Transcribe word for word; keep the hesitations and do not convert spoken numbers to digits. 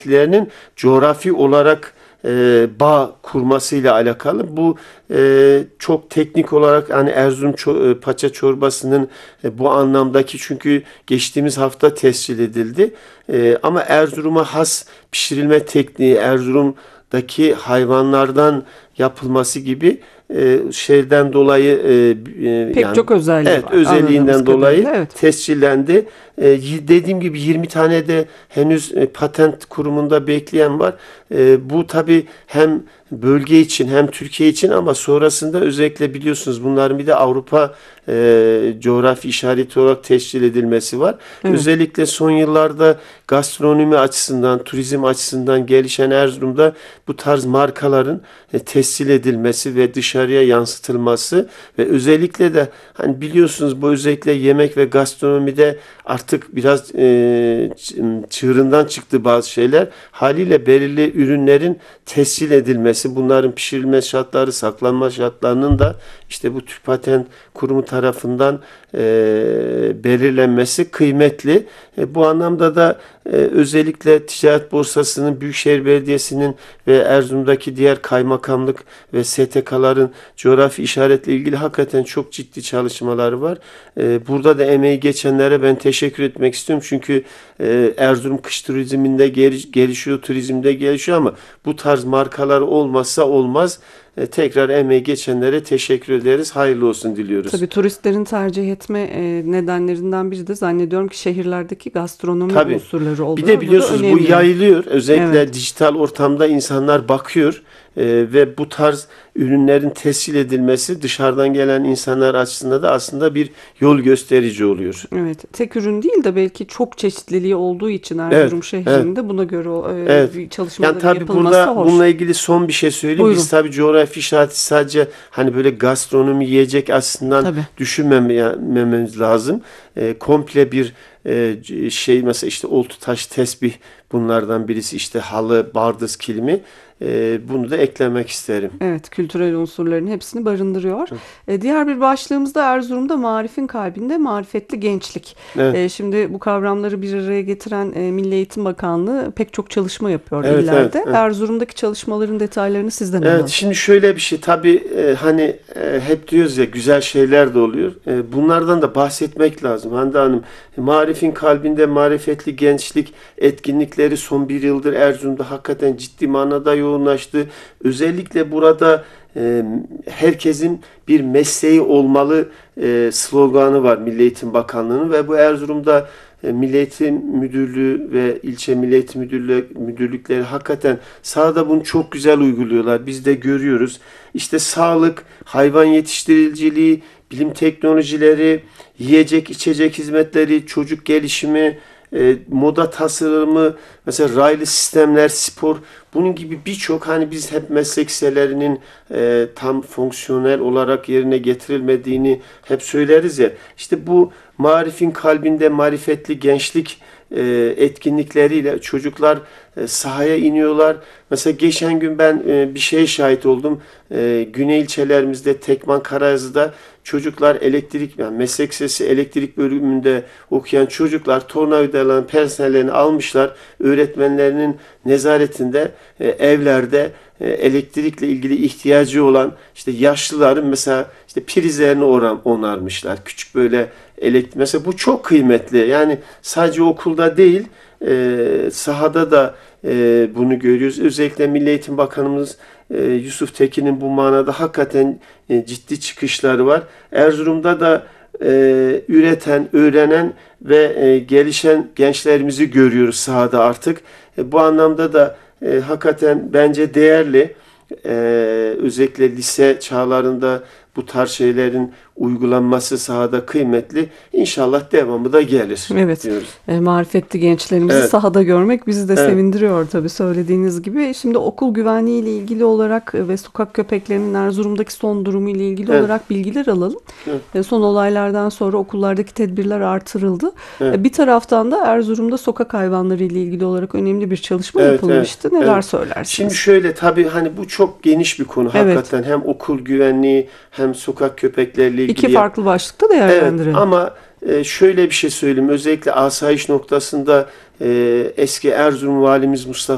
lerinin coğrafi olarak e, bağ kurmasıyla alakalı. Bu e, çok teknik olarak hani Erzurum ço- e, paça çorbasının e, bu anlamdaki, çünkü geçtiğimiz hafta tescil edildi. E, ama Erzurum'a has pişirilme tekniği, Erzurum'daki hayvanlardan yapılması gibi e, şeyden dolayı e, e, Pek yani çok özelliği evet, var anladığımız özelliğinden dolayı kadarıyla. Evet. tescillendi. E, y- dediğim gibi yirmi tane de henüz e, patent kurumunda bekleyen var. E, bu tabii hem bölge için hem Türkiye için, ama sonrasında özellikle biliyorsunuz bunların bir de Avrupa e, coğrafi işareti olarak tescil edilmesi var. Evet. Özellikle son yıllarda gastronomi açısından, turizm açısından gelişen Erzurum'da bu tarz markaların e, tescil edilmesi ve dışarıya yansıtılması ve özellikle de hani biliyorsunuz bu özellikle yemek ve gastronomide artık biraz e, ç- çığırından çıktı bazı şeyler. Haliyle belirli ürünlerin tescil edilmesi, bunların pişirilme şartları, saklanma şartlarının da işte bu TÜPATEN kurumu tarafından e, belirlenmesi kıymetli. E, bu anlamda da e, özellikle Ticaret Borsası'nın, Büyükşehir Belediyesi'nin ve Erzurum'daki diğer kaymakamlık ve S T K'ların coğrafi işaretle ilgili hakikaten çok ciddi çalışmaları var. E, burada da emeği geçenlere ben teşekkür etmek istiyorum. Çünkü e, Erzurum kış turizminde geliş, gelişiyor, turizmde gelişiyor, ama bu tarz markalar olmazsa olmaz. E, tekrar emeği geçenlere teşekkür ederiz. Hayırlı olsun diliyoruz. Tabii turistlerin tercih etme e, nedenlerinden biri de zannediyorum ki şehirlerdeki gastronomi Tabii. unsurları olduğu Bir de biliyorsunuz bu yayılıyor. Özellikle Evet. dijital ortamda insanlar bakıyor e, ve bu tarz ürünlerin tescil edilmesi dışarıdan gelen insanlar açısından da aslında bir yol gösterici oluyor. Evet, tek ürün değil de belki çok çeşitliliği olduğu için Erzurum Evet, şehrinde buna göre o e, evet. bir Yani çalışmaların tabii yapılması burada hoş. bununla ilgili son bir şey söyleyeyim. Buyurun. Biz tabii coğrafi işareti sadece hani böyle gastronomi, yiyecek açısından Tabii. düşünmememiz lazım. E, komple bir e, c- şey, mesela işte oltu, taş, tesbih bunlardan birisi, işte halı, bardız, kilimi. E, bunu da eklemek isterim. Evet, kültürel unsurların hepsini barındırıyor. E, diğer bir başlığımız da Erzurum'da marifin kalbinde marifetli gençlik. Evet, E, şimdi bu kavramları bir araya getiren e, Milli Eğitim Bakanlığı pek çok çalışma yapıyor evet, illerde. evet, evet. Erzurum'daki çalışmaların detaylarını sizden Evet, alalım. şimdi şöyle bir şey tabii, e, hani e, hep diyoruz ya, güzel şeyler de oluyor. E, bunlardan da bahsetmek lazım. Hande Hanım, Marif'in kalbinde marifetli gençlik etkinlikleri son bir yıldır Erzurum'da hakikaten ciddi manada yoğunlaştı. Özellikle burada e, herkesin bir mesleği olmalı e, sloganı var Milli Eğitim Bakanlığı'nın ve bu Erzurum'da e, Milli Eğitim Müdürlüğü ve ilçe Milli Eğitim Müdürlüğü, müdürlükleri hakikaten sahada bunu çok güzel uyguluyorlar. Biz de görüyoruz. İşte sağlık, hayvan yetiştiriciliği, bilim teknolojileri, yiyecek içecek hizmetleri, çocuk gelişimi, e, moda tasarımı, mesela raylı sistemler, spor, bunun gibi birçok, hani biz hep meslek liselerinin e, tam fonksiyonel olarak yerine getirilmediğini hep söyleriz ya. İşte bu marifin kalbinde marifetli gençlik e, etkinlikleriyle çocuklar e, sahaya iniyorlar. Mesela geçen gün ben e, bir şeye şahit oldum. E, güney ilçelerimizde Tekman, Karayazı'da çocuklar elektrik, yani meslek lisesi elektrik bölümünde okuyan çocuklar tornavidaların personellerini almışlar. Öğretmenlerinin nezaretinde e, evlerde e, elektrikle ilgili ihtiyacı olan işte yaşlıların mesela işte prizlerini oran, onarmışlar. Küçük böyle elektrik, mesela bu çok kıymetli. Yani sadece okulda değil, e, sahada da e, bunu görüyoruz. Özellikle Milli Eğitim Bakanımız e, Yusuf Tekin'in bu manada hakikaten e, ciddi çıkışları var. Erzurum'da da e, üreten, öğrenen ve e, gelişen gençlerimizi görüyoruz sahada artık. E, bu anlamda da e, hakikaten bence değerli. E, özellikle lise çağlarında bu tarz şeylerin uygulanması sahada kıymetli. İnşallah devamı da gelir Evet, diyoruz. e, marifetli gençlerimizi Evet. sahada görmek bizi de Evet. sevindiriyor tabii söylediğiniz gibi. Şimdi okul güvenliği ile ilgili olarak e, ve sokak köpeklerinin Erzurum'daki son durumu ile ilgili Evet. olarak bilgiler alalım. Evet. E, son olaylardan sonra okullardaki tedbirler artırıldı. Evet. E, bir taraftan da Erzurum'da sokak hayvanları ile ilgili olarak önemli bir çalışma Evet, yapılmıştı. evet, Neler evet. söylersiniz? Şimdi şöyle, tabii hani bu çok geniş bir konu Evet. hakikaten. Hem okul güvenliği hem sokak köpekleriyle ilgili. İki yap- farklı başlıkta Evet, değerlendirelim. ama e, şöyle bir şey söyleyeyim. Özellikle asayiş noktasında e, eski Erzurum Valimiz Mustafa